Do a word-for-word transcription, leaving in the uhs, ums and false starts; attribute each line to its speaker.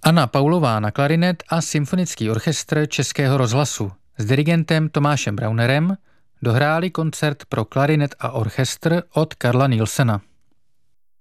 Speaker 1: Anna Paulová na klarinet a symfonický orchestr Českého rozhlasu s dirigentem Tomášem Braunerem dohráli koncert pro klarinet a orchestr od Karla Nielsena.